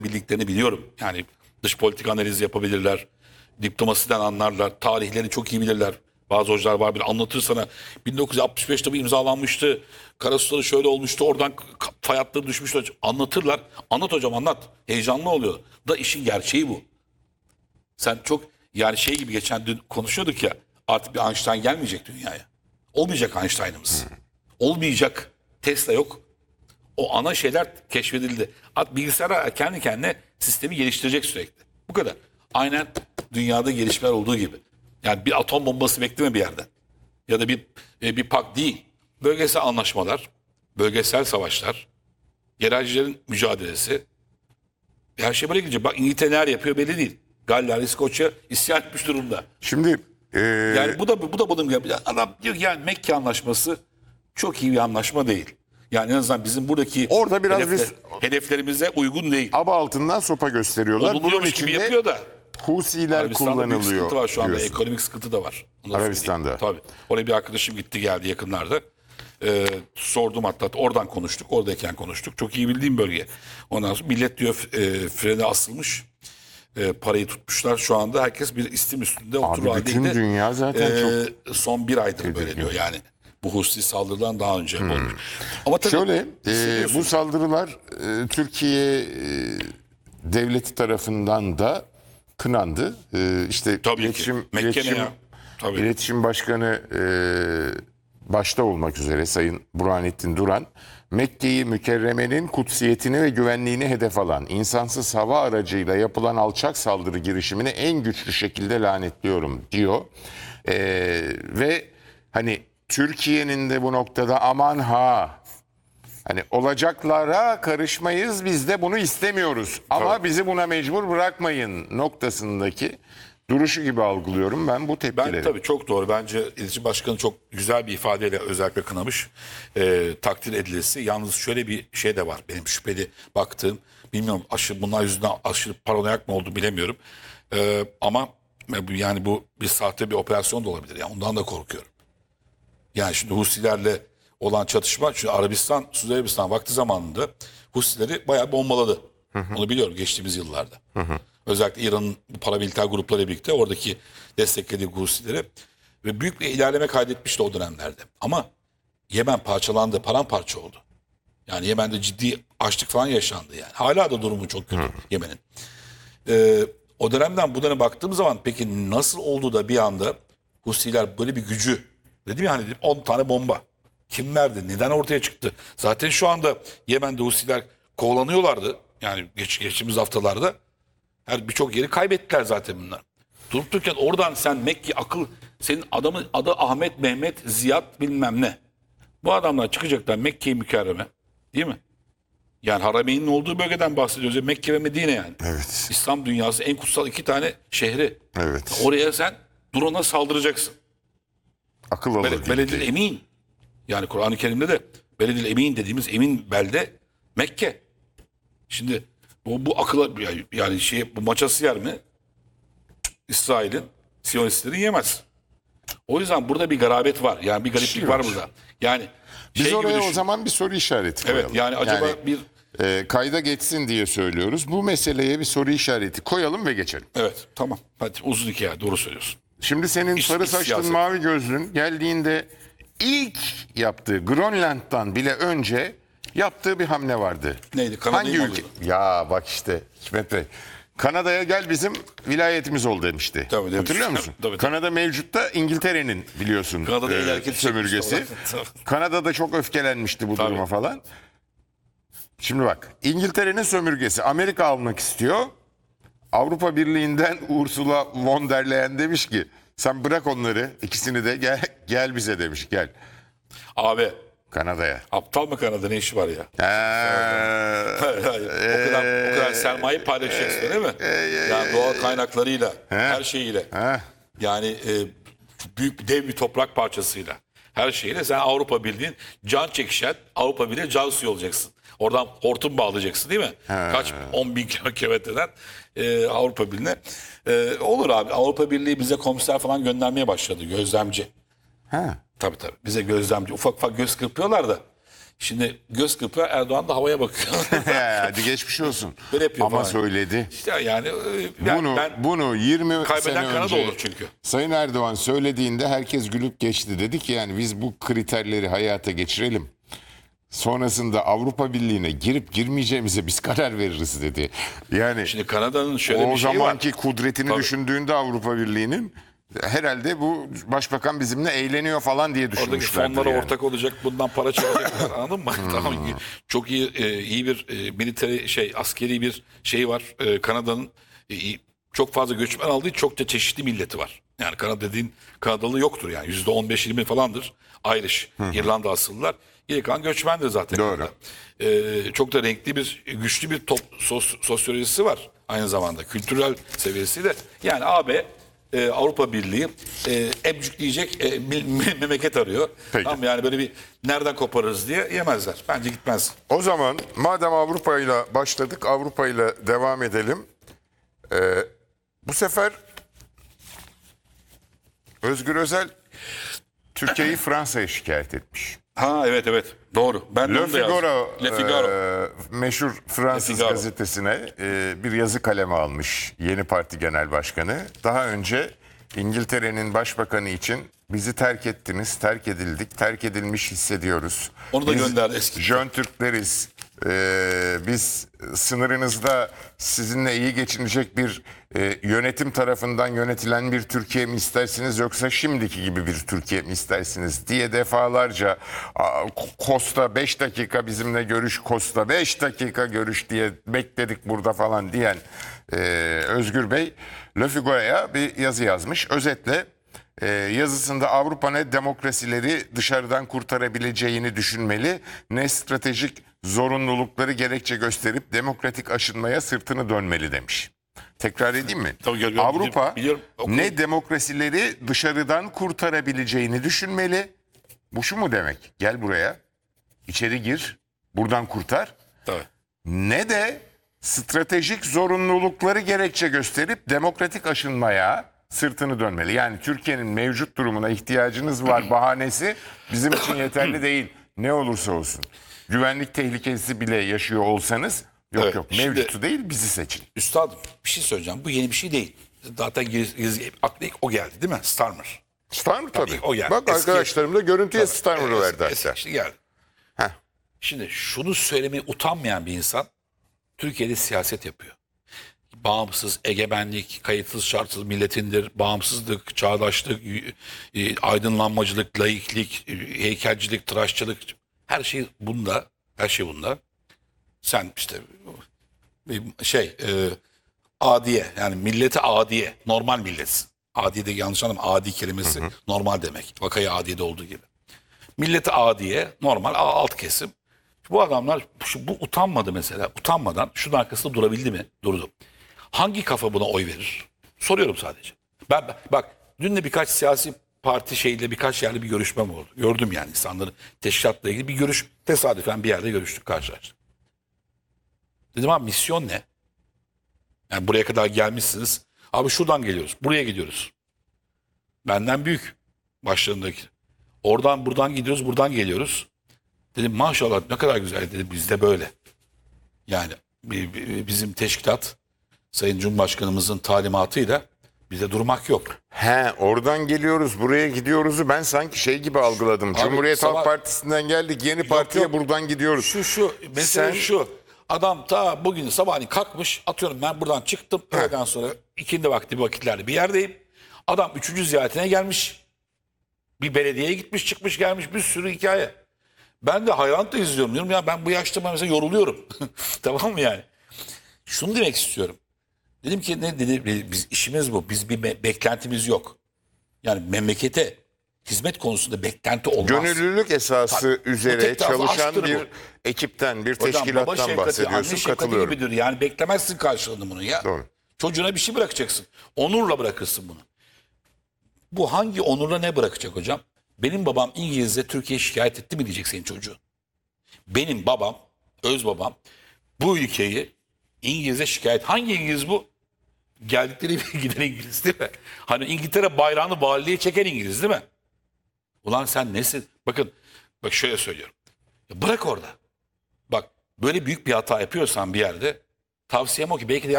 bildiklerini biliyorum. Yani dış politika analizi yapabilirler. Diplomasiden anlarlar. Tarihlerini çok iyi bilirler. Bazı hocalar var bir anlatır sana. 1965'te bu imzalanmıştı. Karasuları şöyle olmuştu. Oradan fay hatları düşmüştü. Anlatırlar. Anlat hocam anlat. Heyecanlı oluyor. Da işin gerçeği bu. Sen çok yani şey gibi geçen dün konuşuyorduk ya. Artık bir Einstein gelmeyecek dünyaya. Olmayacak Einstein'ımız. Olmayacak. Tesla yok. O ana şeyler keşfedildi. Bilgisayar kendi kendine sistemi geliştirecek sürekli. Bu kadar. Aynen dünyada gelişmeler olduğu gibi. Yani bir atom bombası bekleme bir yerden. Ya da bir pak değil. Bölgesel anlaşmalar, bölgesel savaşlar, yerelcilerin mücadelesi. Her şey böyle gidecek. Bak İngiltere neler yapıyor belli değil. Galler, İskoçya isyan etmiş durumda. Şimdi Yani bu da bunun gibi. Adam diyor ki yani Mekke anlaşması çok iyi bir anlaşma değil. Yani en azından bizim buradaki Orada biraz hedeflerimize uygun değil. aba altından sopa gösteriyorlar. Bunun Olumluyormuş gibi içinde yapıyor da. Husiler Arabistan'da büyük kullanılıyor sıkıntı var şu anda. diyorsun. Ekonomik sıkıntı da var. Onu da Arabistan'da. söyleyeyim. Tabii. Oraya bir arkadaşım gitti geldi yakınlarda. Sordum hatta oradan konuştuk. Oradayken konuştuk. Çok iyi bildiğim bölge. Ondan sonra millet diyor frene asılmış. Parayı tutmuşlar şu anda. Herkes bir istim üstünde oturur Abi bütün halinde. dünya zaten çok Son bir aydır böyle diyor yani. Bu Husi saldırıdan daha önce olmuş. Ama tabii şöyle hissediyorsun. bu saldırılar Türkiye devleti tarafından da kınandı. İşte Tabii ki. Mekke ne ya? Tabii. İletişim Başkanı başta olmak üzere Sayın Burhanettin Duran, Mekke'yi Mükerreme'nin kutsiyetini ve güvenliğini hedef alan insansız hava aracıyla yapılan alçak saldırı girişimini en güçlü şekilde lanetliyorum diyor. Ve hani Türkiye'nin de bu noktada aman ha hani olacaklara karışmayız, biz de bunu istemiyoruz ama Tabii. bizi buna mecbur bırakmayın noktasındaki duruşu gibi algılıyorum ben bu tepkileri. Ben tabii çok doğru. Bence İletişim Başkanı çok güzel bir ifadeyle özellikle kınamış. Takdir edilesi. Yalnız şöyle bir şey de var. Benim şüpheli baktığım. Bilmiyorum bunlar yüzünden aşırı paranoyak mı oldu bilemiyorum. Ama yani bu bir sahte bir operasyon da olabilir. Yani ondan da korkuyorum. Yani şimdi Husilerle olan çatışma. Çünkü Arabistan, Suudi Arabistan vakti zamanında Husileri bayağı bombaladı. Onu biliyorum geçtiğimiz yıllarda. Özellikle İran'ın paramiliter grupları birlikte oradaki desteklediği Husileri ve büyük bir ilerleme kaydetmişti o dönemlerde. Ama Yemen parçalandı, paramparça oldu. Yani Yemen'de ciddi açlık falan yaşandı yani. Hala da durumu çok kötü Yemen'in. O dönemden bu döneme baktığım zaman peki nasıl oldu da bir anda Husiler böyle bir gücü dedim ya hani 10 tane bomba. Kim verdi? Neden ortaya çıktı? Zaten şu anda Yemen'de Husiler kovalanıyorlardı. Yani geçtiğimiz haftalarda. Birçok yeri kaybettiler zaten bunlar. Durup dururken oradan sen Mekke senin adamın adı Ahmet, Mehmet, Ziyad bilmem ne. Bu adamlar çıkacaklar Mekke-i Mükerreme. Değil mi? Yani Harameyn'in olduğu bölgeden bahsediyoruz. Mekke ve Medine yani. Evet. İslam dünyası en kutsal iki tane şehri. Evet. Oraya sen drone'a saldıracaksın. Akıl alır Beledil değil. Emin. Yani Kur'an-ı Kerim'de de Beledil Emin dediğimiz emin belde Mekke. Şimdi bu akıla yani bu maçası yer mi? İsrail'in Siyonistlerin yemez. O yüzden burada bir garabet var. Yani bir gariplik var burada. Yani Biz gibi oraya o düşün. zaman bir soru işareti koyalım. Evet yani acaba bir kayda geçsin diye söylüyoruz. Bu meseleye bir soru işareti koyalım ve geçelim. evet tamam hadi uzun hikaye doğru söylüyorsun. Şimdi senin sarı iç saçlın siyaset. mavi gözlün geldiğinde ilk yaptığı Grönland'dan bile önce yaptığı bir hamle vardı. Neydi? Kanada'yı Hangi mı ülke? alıyordu? Ya bak işte Hikmet Bey. Kanada'ya gel bizim vilayetimiz ol demişti. Tabii, demiş. Hatırlıyor musun? Tabii. Kanada mevcutta İngiltere'nin biliyorsun Kanada'da el hareketi sömürgesi. çekmişti. Kanada'da çok öfkelenmişti bu Tabii. duruma falan. Şimdi bak İngiltere'nin sömürgesi Amerika almak istiyor. Avrupa Birliği'nden Ursula von der Leyen demiş ki sen bırak onları ikisini de gel bize demiş gel Abi Kanada'ya. aptal mı Kanada ne işi var ya? Hayır, Hayır. O kadar sermaye paylaşacaksın değil mi? Yani doğal kaynaklarıyla, her şeyiyle. Yani büyük dev bir toprak parçasıyla. Her şeyle sen Avrupa Birliği'nin can çekişen Avrupa Birliği can suyu olacaksın. Oradan hortum bağlayacaksın değil mi? Kaç 10 bin kilometreden Avrupa Birliği'ne. Olur abi Avrupa Birliği bize komiser falan göndermeye başladı gözlemci. Tabii. Bize gözlemci ufak ufak göz kırpıyorlar da. Şimdi göz kırpıyor, Erdoğan da havaya bakıyor. Hadi geçmiş olsun. Böyle yapıyor Ama falan. söyledi. İşte yani, yani Bunu 20 kaybeden sene Kanada önce olur çünkü. Sayın Erdoğan söylediğinde herkes gülüp geçti. Dedi ki yani biz bu kriterleri hayata geçirelim. Sonrasında Avrupa Birliği'ne girip girmeyeceğimize biz karar veririz dedi. Yani Şimdi Kanada'nın şöyle o bir şeyi var. zamanki kudretini Tabii. düşündüğünde Avrupa Birliği'nin herhalde bu başbakan bizimle eğleniyor falan diye Oradaki düşünmüşlerdir. fonlara yani. ortak olacak, bundan para çekecekler, anladın mı? Tamam, çok iyi bir military askeri bir şey var. Kanada'nın çok fazla göçmen aldığı çok da çeşitli milleti var. Yani Kanada dediğin Kanadalı yoktur yani. %15-20 falandır. Irish, İrlanda asıllılar. Geri kalan göçmendir zaten. Doğru. Çok da renkli bir, güçlü bir sosyolojisi var aynı zamanda. Kültürel seviyesi de. Yani AB, Avrupa Birliği emcükleyecek memleket arıyor. Peki. Tamam, yani böyle bir nereden koparırız diye yemezler. Bence gitmez. O zaman madem Avrupa ile başladık, Avrupa ile devam edelim. Bu sefer Özgür Özel Türkiye'yi Fransa'ya şikayet etmiş. Ha, evet. Doğru. Ben Le onu da yazdım. Figaro, Le Figaro. meşhur Fransız Le Figaro. gazetesine bir yazı kaleme almış yeni parti genel başkanı. Daha önce İngiltere'nin başbakanı için bizi terk ettiniz, terk edildik, terk edilmiş hissediyoruz. Onu da Biz gönderdi eski. Jön Türkleriz. Biz sınırınızda sizinle iyi geçinecek bir yönetim tarafından yönetilen bir Türkiye mi istersiniz yoksa şimdiki gibi bir Türkiye mi istersiniz diye defalarca Costa 5 dakika bizimle görüş, Costa 5 dakika görüş diye bekledik burada falan diyen Özgür Bey Le Figaro'ya bir yazı yazmış. Özetle yazısında Avrupa ne demokrasileri dışarıdan kurtarabileceğini düşünmeli, ne stratejik zorunlulukları gerekçe gösterip demokratik aşınmaya sırtını dönmeli demiş. Tekrar edeyim mi? Tabii, biliyorum, Avrupa biliyorum. ne demokrasileri dışarıdan kurtarabileceğini düşünmeli. Bu şu mu demek? Gel buraya, içeri gir, buradan kurtar. Tabii. Ne de stratejik zorunlulukları gerekçe gösterip demokratik aşınmaya sırtını dönmeli. Yani Türkiye'nin mevcut durumuna ihtiyacınız var bahanesi bizim için yeterli değil. Ne olursa olsun. Güvenlik tehlikesi bile yaşıyor olsanız Evet, yok şimdi- mevcutu değil bizi seçin. Üstadım, bir şey söyleyeceğim. Bu yeni bir şey değil. Zaten aklı ilk o geldi değil mi? Starmer. Starmer tabii. o yani. Bak Eski- arkadaşlarım da görüntüye Starmer'ı verdi hatta. Eski geldi. Heh. Şimdi şunu söylemeye utanmayan bir insan Türkiye'de siyaset yapıyor. Bağımsız, egemenlik, kayıtsız şartsız milletindir, bağımsızlık, çağdaşlık, aydınlanmacılık, laiklik, heykelcilik, tıraşçılık, her şey bunda, her şey bunda. Sen işte adiye, yani millete adiye, normal milletsin. Adi de yanlış anlama, adi kelimesi normal demek. Vakayı adiyede olduğu gibi. Millete adiye, normal alt kesim. Bu adamlar bu utanmadı mesela. Utanmadan şunun arkasında durabildi mi? Durdu. Hangi kafa buna oy verir? Soruyorum sadece. Bak dün de birkaç siyasi parti şeyle birkaç yerde bir görüşmem oldu. Gördüm yani insanların teşkilatla ilgili bir görüş. Tesadüfen bir yerde görüştük, karşılaştık. Dedim abi, misyon ne? Yani buraya kadar gelmişsiniz. Abi şuradan geliyoruz. Buraya gidiyoruz. Benden büyük başlarındaki. Oradan buradan gidiyoruz, buradan geliyoruz. Dedim maşallah ne kadar güzel, dedi, bizde böyle. Yani bizim teşkilat Sayın Cumhurbaşkanımızın talimatıyla bize durmak yok. He, oradan geliyoruz buraya gidiyoruzu ben sanki şey gibi algıladım. Cumhuriyet Halk sabah- Partisi'nden geldik yeni partiye yok. buradan gidiyoruz. Şu mesela Sen- şu. Adam ta bugün sabahleyin kalkmış, atıyorum ben buradan çıktım. Öğleden sonra ikindi vakitlerde bir yerdeyim. Adam 3. ziyaretine gelmiş. Bir belediyeye gitmiş, çıkmış, gelmiş, bir sürü hikaye. Ben de hayranlıkla izliyorum. Diyorum ya, ben bu yaşta mesela yoruluyorum. Tamam mı yani? Şunu demek istiyorum. Dedim ki ne dedi? Biz işimiz bu. Biz bir beklentimiz yok. Yani memlekete hizmet konusunda beklenti olmaz. Gönüllülük esası Tabii. Bu üzere tek taraflı çalışan aşktır bir bu. ekipten, bir Hocam, baba teşkilattan şefkati, anne bahsediyorsun. şefkati Katılıyorum. gibidir. Yani beklemezsin karşılığını bunu ya. Doğru. Çocuğuna bir şey bırakacaksın. Onurla bırakırsın bunu. Bu hangi onurla ne bırakacak hocam? Benim babam İngilizce Türkiye'ye şikayet etti mi diyecek senin çocuğun. Benim babam, öz babam bu ülkeyi İngilizce şikayet. Hangi İngiliz bu? Geldikleri bir giden İngiliz değil mi? Hani İngiltere bayrağını valiliğe çeken İngiliz değil mi? Ulan sen nesin? Bakın, bak şöyle söylüyorum. Bırak orada. Bak böyle büyük bir hata yapıyorsan bir yerde tavsiyem o ki belki de